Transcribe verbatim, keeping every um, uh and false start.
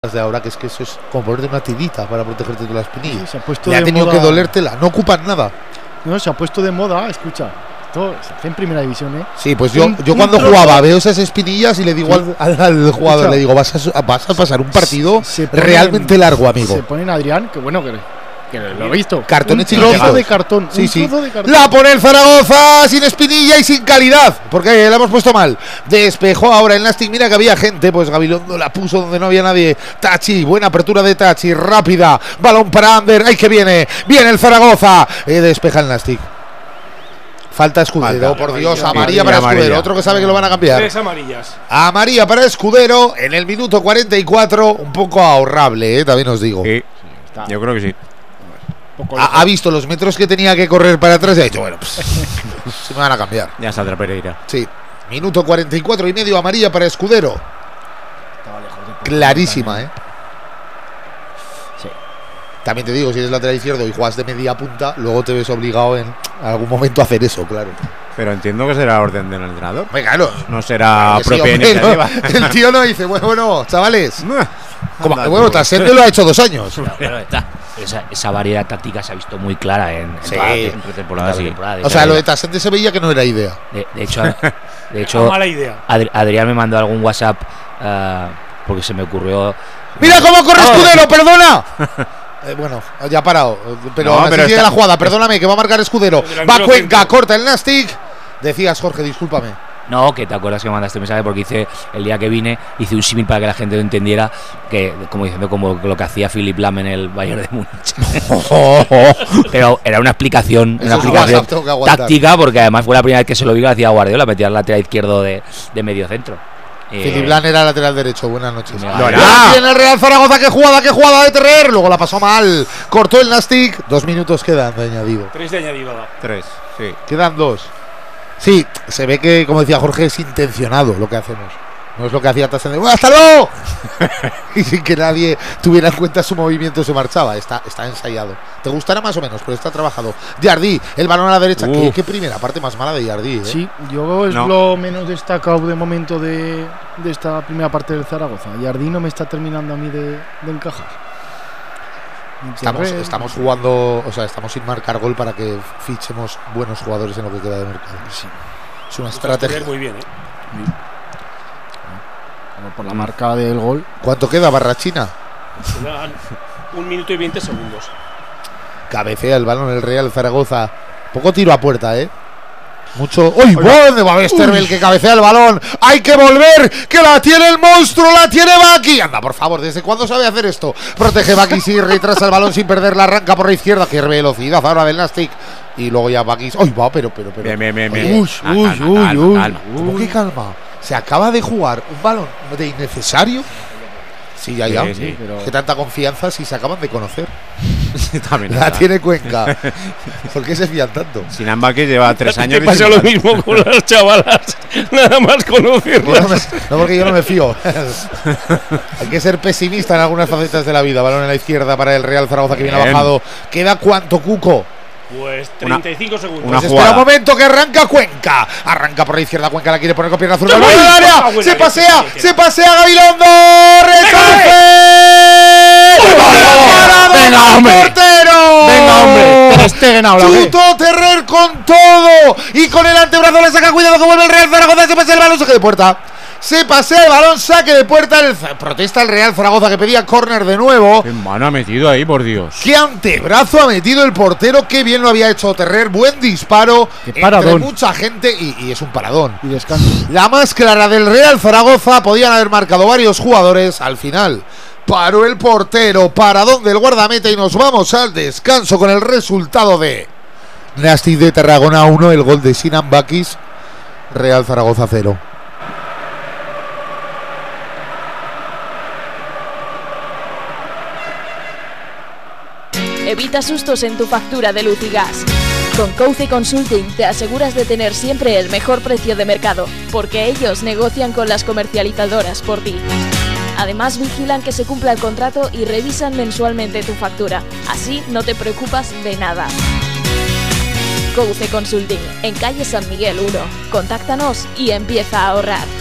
de ahora, que es que eso es como ponerte una tirita para protegerte de la espinilla. Sí, se ha puesto Le de ha tenido moda... que dolértela, no ocupan nada. No, se ha puesto de moda, escucha. Esto se hace en primera división, ¿eh? Sí, pues yo, Un, yo un cuando trozo... jugaba veo esas espinillas y le digo sí. al, al, al jugador, escucha, le digo, vas a, vas a pasar un partido se ponen, realmente largo, amigo. Se ponen Adrián, que bueno, que, que lo he visto. Cartones un trozo chiquitos. de cartón. Sí, un sí. trozo de cartón. La pone el Zaragoza sin espinilla y sin calidad, porque la hemos puesto mal. Despejó ahora el Nastic, mira que había gente, pues Gabilondo la puso donde no había nadie. Tachi, buena apertura de Tachi, rápida. Balón para Ander, ahí que viene. Viene el Zaragoza. Eh, despeja el Nastic. Falta Escudero, Falta, por Dios, amarilla, amarilla para amarilla. Escudero. Otro que sabe que lo van a cambiar. Tres amarillas. Amarilla para Escudero en el minuto cuarenta y cuatro. Un poco ahorrable, eh, también os digo. Sí, Está yo creo que sí. poco Ha, ha visto los metros que tenía que correr para atrás y ha dicho, bueno, pues se me van a cambiar. Ya saldrá Pereira. Sí, minuto cuarenta y cuatro y medio, amarilla para Escudero. Estaba lejos de Clarísima, ¿eh? Sí. También te digo, si eres lateral izquierdo y juegas de media punta, luego te ves obligado en algún momento a hacer eso, claro. Pero entiendo que será orden del entrenador. Venga, no. No será Que sí, propia hombre, iniciativa. no. El tío no dice, bueno, bueno, chavales. Como, Anda, bueno, tú. Trascendente lo ha hecho dos años. Pero, pero esta- esa, esa variedad táctica se ha visto muy clara en, en Sí. toda la en pretemporada, Sí. temporada, de O sea, hecho, lo de Trascendente se veía que no era idea. de, de hecho, de hecho Mala idea. Adri- Adrián me mandó algún WhatsApp ah, porque se me ocurrió. ¡Mira cómo corre No, Escudero! ¡Perdona! Eh, bueno, ya ha parado. Pero No, aún así pero sigue está- la jugada. Perdóname, que va a marcar Escudero. Pero Va no Cuenca, centro. corta el Nastic. Decías, Jorge, discúlpame. No, que te acuerdas que me mandaste un mensaje porque hice el día que vine, hice un símil para que la gente lo entendiera, que como diciendo como lo que hacía Philip Lahm en el Bayern de Múnich. Pero era una explicación, Eso una es explicación WhatsApp, tengo que aguantar. táctica, porque además fue la primera vez que se lo vi que lo hacía Guardiola, metía al lateral izquierdo de, de medio centro. Eh, Philip Lahm era lateral derecho. Buenas noches. Mira, Ya ¡Lola! tiene el Real Zaragoza. ¡Qué jugada, qué jugada de Terrer! Luego la pasó mal. Cortó el Nastic. Dos minutos quedan de añadido. Tres de añadido. Tres, sí. Quedan dos. Sí, se ve que, como decía Jorge, es intencionado lo que hacemos. No es lo que hacía Tassende. ¡Bueno, hasta luego! Y sin que nadie tuviera en cuenta su movimiento se marchaba. Está, está ensayado. Te gustará más o menos, pero está trabajado. Jardí, el balón a la derecha. ¿Qué, Uf. qué primera parte más mala de Jardí, ¿eh? Sí, yo es No. lo menos destacado de momento de, de esta primera parte del Zaragoza. Jardí no me está terminando a mí de, de encajar. Estamos, Terrer, estamos jugando, o sea, estamos sin marcar gol para que fichemos buenos jugadores en lo que queda de mercado. Sí, Es una estrategia. Muy bien, ¿eh? como por la marca del gol. ¿Cuánto queda, Barrachina? Quedan un minuto y veinte segundos. Cabecea el balón el Real Zaragoza. Poco tiro a puerta, ¿eh? Mucho. ¡Uy! ¿Dónde va Westerveld que cabecea el balón? ¡Hay que volver! ¡Que la tiene el monstruo! ¡La tiene Baki! Anda, por favor, ¿desde cuándo sabe hacer esto? Protege Baki, sí, retrasa el balón sin perderla. Arranca por la izquierda. ¡Qué velocidad ahora del Nastic! Y luego ya Baki. ¡Uy, va! Pero, pero, pero. Bien, bien, bien, Oye, bien. Uy, Ah, uy, calma, uy, calma, uy. calma. ¿Cómo que calma? ¿Se acaba de jugar un balón de innecesario? Sí, ya, ya. Sí, sí, pero- ¿Qué tanta confianza si se acaban de conocer? También La está. tiene Cuenca. ¿Por qué se fían tanto? Sinan Bakis lleva tres años. Te pasa diciendo- lo mismo con las chavalas, nada más Yo no, conocerlas. me- no, porque yo no me fío. Hay que ser pesimista en algunas facetas de la vida. Balón en la izquierda para el Real Zaragoza que viene Bien. bajado. ¿Queda cuánto, Cuco? Pues treinta y cinco segundos. Una Pues jugada. espera un momento que arranca Cuenca. Arranca por la izquierda Cuenca, la quiere poner con pierna azul. ¡Uy! ¡Al Ah, área! buena, Se bien, pasea, bien, bien. se pasea Gabilondo. ¡Rechace! ¡Parado Venga, del hombre. portero! Venga, hombre. Ter Stegen ahora, ¿qué? Chuto Terrer con todo. Y con el antebrazo le saca. Cuidado que vuelve el Real Zaragoza. Se pasea el balón, saque de puerta. Se pasea el balón, saque de puerta. El, protesta el Real Zaragoza que pedía córner de nuevo. Qué mano ha metido ahí, por Dios. Qué antebrazo ha metido el portero. Qué bien lo había hecho Terrer. Buen disparo. Qué Entre paradón. mucha gente. Y, y es un paradón. Y descanso. La más clara del Real Zaragoza. Podían haber marcado varios jugadores. Al final paró el portero. Paradón del guardameta. Y nos vamos al descanso con el resultado de Nastic de Tarragona uno. El gol de Sinan Bakis. Real Zaragoza cero. Evita sustos en tu factura de luz y gas. Con Couce Consulting te aseguras de tener siempre el mejor precio de mercado, porque ellos negocian con las comercializadoras por ti. Además vigilan que se cumpla el contrato y revisan mensualmente tu factura. Así no te preocupas de nada. Couce Consulting, en calle San Miguel uno. Contáctanos y empieza a ahorrar.